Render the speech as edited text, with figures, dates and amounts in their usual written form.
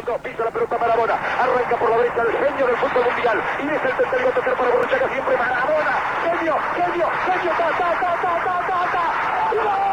2, pisa la pelota Maradona, arranca por la derecha el genio del fútbol mundial, y es el tercero a tocar para Borruchaga siempre Maradona, genio, ta, ta, ta, ta, ta, ta, ta. ¡Gol!